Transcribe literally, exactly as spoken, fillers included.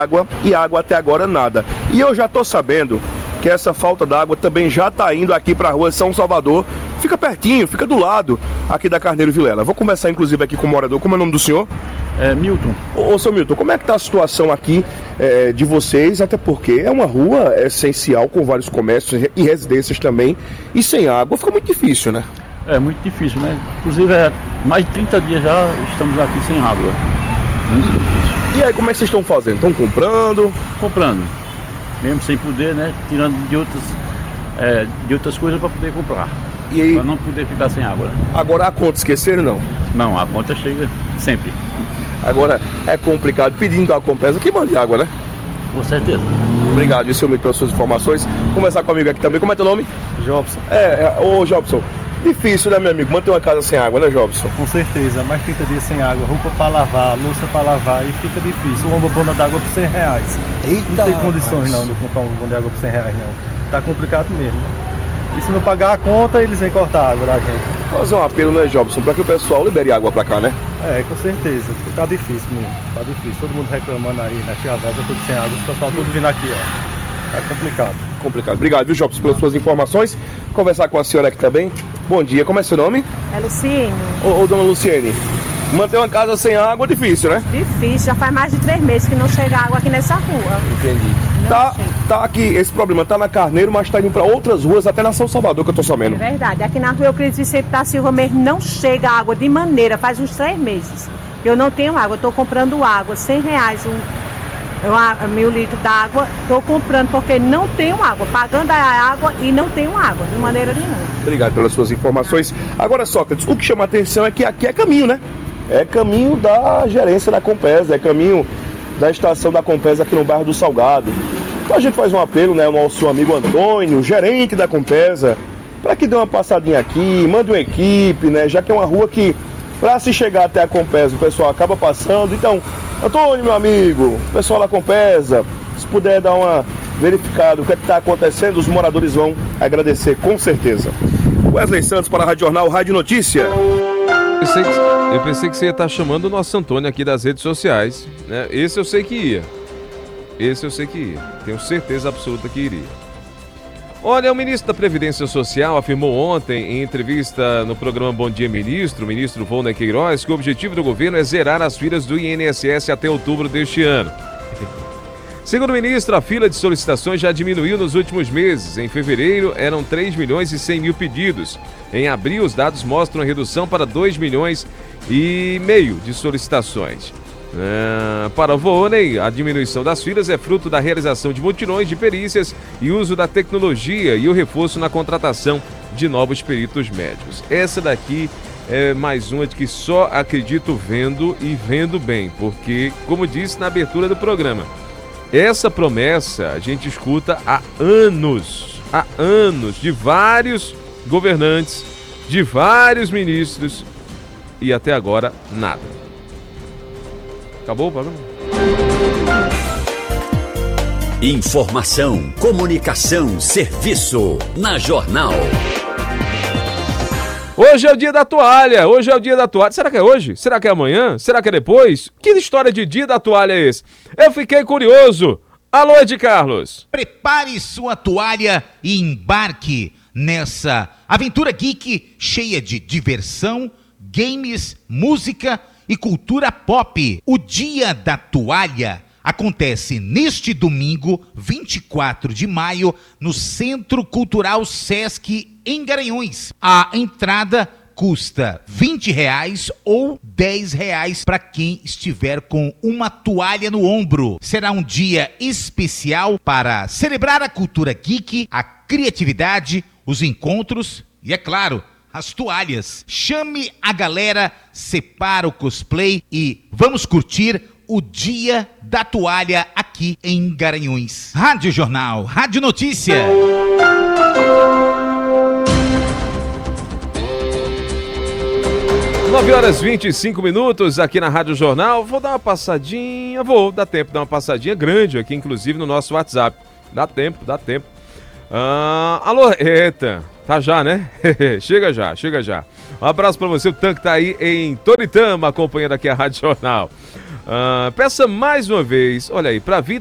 água e água até agora nada. E eu já tô sabendo que essa falta d'água também já está indo aqui para a rua São Salvador, fica pertinho, fica do lado aqui da Carneiro Vilela. Vou conversar inclusive aqui com o morador. Como é o nome do senhor? É Milton. Ô, ô seu Milton, como é que está a situação aqui é, de vocês, até porque é uma rua essencial com vários comércios e residências também, e sem água fica muito difícil, né? É muito difícil, né? Inclusive, é, mais de trinta dias já estamos aqui sem água. Muito difícil. E aí, como é que vocês estão fazendo? Estão comprando? Comprando. Mesmo sem poder, né? Tirando de outras, é, de outras coisas para poder comprar. E aí? Para não poder ficar sem água. Né? Agora a conta, esqueceram não? Não, a conta chega sempre. Agora é complicado, pedindo a Compesa que mande água, né? Com certeza. Obrigado, seu Milton, pelas suas informações. Vou conversar comigo aqui também. Como é teu nome? Jobson. É, é, ô Jobson, difícil, né, meu amigo? Manter uma casa sem água, né, Jobson? Com certeza, mais trinta dias sem água, roupa para lavar, louça para lavar e fica difícil. Uma bombona d'água por cem reais. Eita, não tem condições rapaz. não de comprar uma bombona d'água por cem reais, não. Tá complicado mesmo. E se não pagar a conta, eles vêm cortar a água da gente. Fazer um apelo, né, Jobson, para que o pessoal libere água para cá, né? É, com certeza. Tá difícil mesmo. Tá difíchil. Todo mundo reclamando aí na Tia Velha, tudo sem água. O pessoal tudo vindo aqui, ó. Tá complicado. Complicado. Obrigado, viu, Jobson, pelas suas informações. Conversar com a senhora aqui também. Bom dia, como é seu nome? É Luciene. Ô, ô dona Luciene, manter uma casa sem água é difícil, né? Difícil, já faz mais de três meses que não chega água aqui nessa rua. Entendi. Não Tá, chega. tá aqui, esse problema tá na Carneiro, mas tá indo para outras ruas, até na São Salvador, que eu tô sabendo. É verdade, aqui na rua Euclides Vicente da Silva mesmo não chega água de maneira, faz uns três meses. Eu não tenho água, eu tô comprando água, cem reais um, uma, mil litros d'água, tô comprando porque não tenho água, pagando a água e não tenho água, de maneira nenhuma. Obrigado pelas suas informações. Agora, Sócrates, o que chama a atenção é que aqui é caminho, né? É caminho da gerência da Compesa, é caminho da estação da Compesa aqui no bairro do Salgado. Então a gente faz um apelo, né, ao nosso amigo Antônio, gerente da Compesa, para que dê uma passadinha aqui, mande uma equipe, né, já que é uma rua que, para se chegar até a Compesa, o pessoal acaba passando. Então, Antônio, meu amigo, pessoal da Compesa, se puder dar uma verificada o que é está acontecendo, os moradores vão agradecer, com certeza. Wesley Santos para a Rádio Jornal, Rádio Notícia. Eu pensei, que, eu pensei que você ia estar chamando o nosso Antônio aqui das redes sociais, né? Esse eu sei que ia. Esse eu sei que ia. Tenho certeza absoluta que iria. Olha, o ministro da Previdência Social afirmou ontem, em entrevista no programa Bom Dia Ministro, o ministro Volney Queiroz, que o objetivo do governo é zerar as filas do I N S S até outubro deste ano. Segundo o ministro, a fila de solicitações já diminuiu nos últimos meses. Em fevereiro, eram três milhões e cem mil pedidos. Em abril, os dados mostram a redução para dois milhões e meio de solicitações. É, para o Volney, a diminuição das filas é fruto da realização de mutirões de perícias e uso da tecnologia e o reforço na contratação de novos peritos médicos. Essa daqui é mais uma de que só acredito vendo e vendo bem, porque, como disse na abertura do programa, essa promessa a gente escuta há anos, há anos, de vários governantes, de vários ministros, e até agora nada. Acabou o programa? Informação, comunicação, serviço na Jornal. Hoje é o dia da toalha, hoje é o dia da toalha. Será que é hoje? Será que é amanhã? Será que é depois? Que história de dia da toalha é esse? Eu fiquei curioso. Alô, Ed Carlos. Prepare sua toalha e embarque nessa aventura geek cheia de diversão, games, música e cultura pop. O Dia da Toalha acontece neste domingo, vinte e quatro de maio, no Centro Cultural Sesc, em Garanhuns. A entrada custa vinte reais ou dez reais para quem estiver com uma toalha no ombro. Será um dia especial para celebrar a cultura geek, a criatividade, os encontros e, é claro, as toalhas. Chame a galera, separa o cosplay e vamos curtir o Dia da Toalha aqui em Garanhuns. Rádio Jornal, Rádio Notícia. nove horas e vinte e cinco minutos aqui na Rádio Jornal. Vou dar uma passadinha, vou dar tempo de dar uma passadinha grande aqui, inclusive no nosso WhatsApp. Dá tempo, dá tempo. Ah, alô, eita, tá já, né? Chega já, chega já. Um abraço pra você, o Tanque tá aí em Toritama, acompanhando aqui a Rádio Jornal. Ah, peça mais uma vez, olha aí, pra vida